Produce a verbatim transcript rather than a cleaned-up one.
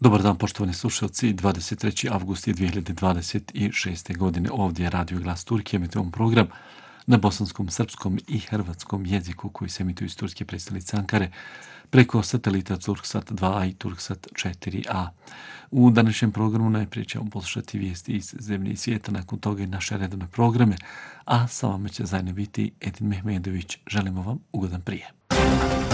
Dobar dan, poštovani slušalci. dvadeset treći avgust je dvije hiljade dvadeset šeste. godine. Ovdje je Radio Glas Turke, emitujemo program na bosanskom, srpskom i hrvatskom jeziku koji se emituju iz turske prestonice Ankare preko satelita Turksat dva a i Turksat četiri a. U današnjem programu najprije ćemo poslušati vijesti iz zemlje i svijeta, nakon toga i naše redovne programe, a sa vama će zajedno biti Edin Mehmedović. Želimo vam ugodan prijem.